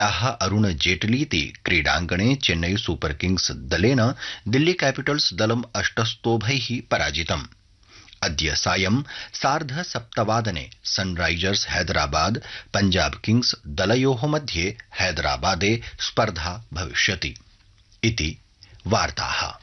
अरुण जेटलीति क्रीडाङ्गणे Chennai super Kings दलेन Delhi Capitals दलम् 8 पराजितम्। अद्य सायं 7:30 सनराइजर्स हैदराबाद पंजाब किंग्स दलयोः मध्ये हैदराबादे स्पर्धा भविष्यति इति वार्ताः।